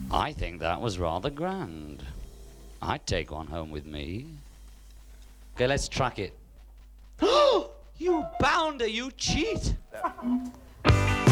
I think that was rather grand. I'd take one home with me. Okay, let's track it. You bounder, you cheat!